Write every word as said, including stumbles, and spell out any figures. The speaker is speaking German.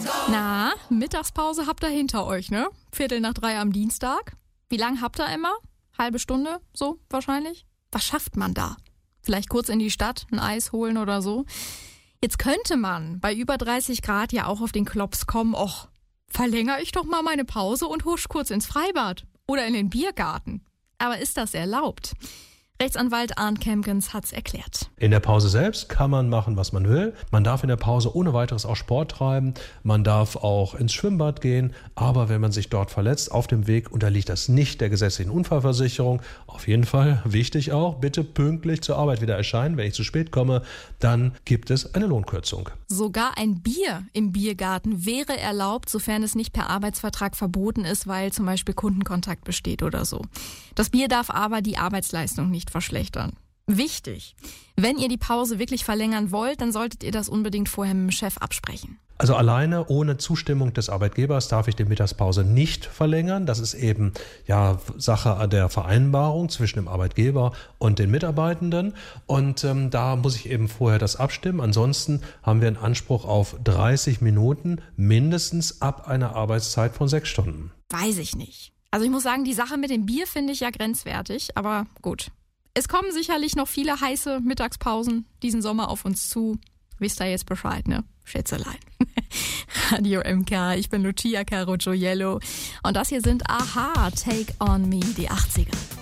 Na, Mittagspause habt ihr hinter euch, ne? Viertel nach drei am Dienstag. Wie lang habt ihr immer? Halbe Stunde, so wahrscheinlich? Was schafft man da? Vielleicht kurz in die Stadt, ein Eis holen oder so. Jetzt könnte man bei über dreißig Grad ja auch auf den Klops kommen. Och, verlängere ich doch mal meine Pause und husch kurz ins Freibad oder in den Biergarten. Aber ist das erlaubt? Rechtsanwalt Arndt Kemkens hat's erklärt. In der Pause selbst kann man machen, was man will. Man darf in der Pause ohne weiteres auch Sport treiben. Man darf auch ins Schwimmbad gehen. Aber wenn man sich dort verletzt auf dem Weg, unterliegt das nicht der gesetzlichen Unfallversicherung. Auf jeden Fall wichtig auch, bitte pünktlich zur Arbeit wieder erscheinen. Wenn ich zu spät komme, dann gibt es eine Lohnkürzung. Sogar ein Bier im Biergarten wäre erlaubt, sofern es nicht per Arbeitsvertrag verboten ist, weil zum Beispiel Kundenkontakt besteht oder so. Das Bier darf aber die Arbeitsleistung nicht verschlechtern. Wichtig, wenn ihr die Pause wirklich verlängern wollt, dann solltet ihr das unbedingt vorher mit dem Chef absprechen. Also alleine ohne Zustimmung des Arbeitgebers darf ich die Mittagspause nicht verlängern. Das ist eben ja Sache der Vereinbarung zwischen dem Arbeitgeber und den Mitarbeitenden. Und ähm, da muss ich eben vorher das abstimmen. Ansonsten haben wir einen Anspruch auf dreißig Minuten mindestens ab einer Arbeitszeit von sechs Stunden. Weiß ich nicht. Also ich muss sagen, die Sache mit dem Bier finde ich ja grenzwertig, aber gut. Es kommen sicherlich noch viele heiße Mittagspausen diesen Sommer auf uns zu. Wisst ihr jetzt Bescheid, ne? Schätzelein. Radio M K, ich bin Lucia Caro Gioiello und das hier sind Aha, Take on Me, die achtziger.